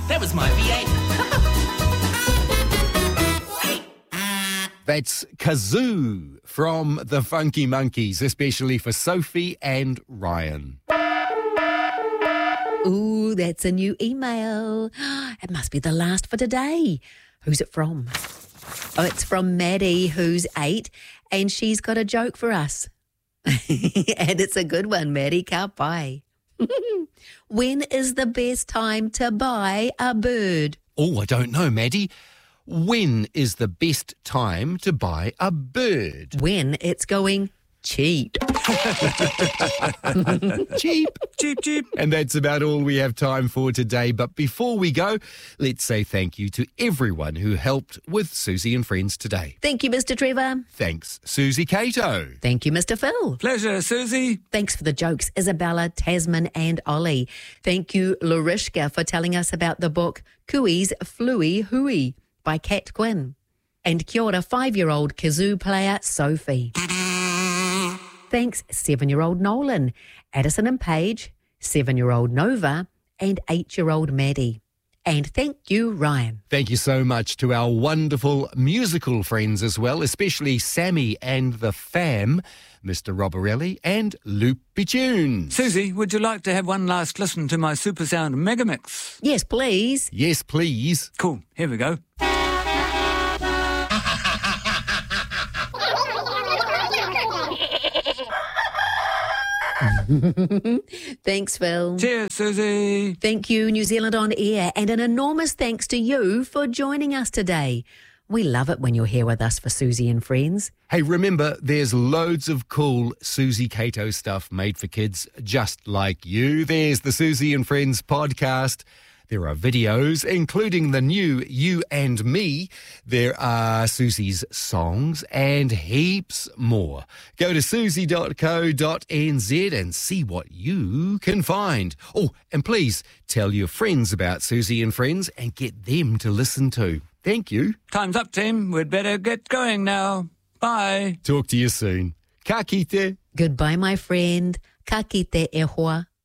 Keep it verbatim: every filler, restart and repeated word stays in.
That was my V eight. That's Kazoo from the Funky Monkeys, especially for Sophie and Ryan. Ooh, that's a new email. It must be the last for today. Who's it from? Oh, it's from Maddie, who's eight, and she's got a joke for us. And it's a good one, Maddie. Ka pai. When is the best time to buy a bird? Oh, I don't know, Maddie. When is the best time to buy a bird? When it's going cheap. Cheap. Cheap, cheap. And that's about all we have time for today. But before we go, let's say thank you to everyone who helped with Susie and Friends today. Thank you, Mister Trevor. Thanks, Susie Cato. Thank you, Mister Phil. Pleasure, Susie. Thanks for the jokes, Isabella, Tasman and Ollie. Thank you, Larishka, for telling us about the book Cooey's Fluey Hooey by Kat Quinn. And kia ora, five-year-old kazoo player Sophie. Thanks, seven-year-old Nolan, Addison and Paige, seven-year-old Nova, and eight-year-old Maddie. And thank you, Ryan. Thank you so much to our wonderful musical friends as well, especially Sammy and the Fam, Mister Roborelli and Loopy Tunes. Susie, would you like to have one last listen to my Supersound Megamix? Yes, please. Yes, please. Cool. Here we go. Thanks, Phil. Cheers, Susie. Thank you, New Zealand On Air, and an enormous thanks to you for joining us today. We love it when you're here with us for Susie and Friends. Hey, remember, there's loads of cool Susie Cato stuff made for kids just like you. There's the Susie and Friends podcast. There are videos, including the new You and Me. There are Susie's songs and heaps more. Go to susie dot co dot n z and see what you can find. Oh, and please tell your friends about Susie and Friends and get them to listen too. Thank you. Time's up, team. We'd better get going now. Bye. Talk to you soon. Ka kite. Goodbye, my friend. Ka kite e hoa.